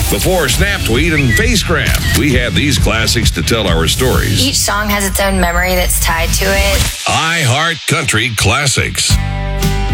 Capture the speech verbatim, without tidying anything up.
Before Snap Tweet and Face Grab, we had these classics to tell our stories. Each song has its own memory that's tied to it. iHeart Country Classics.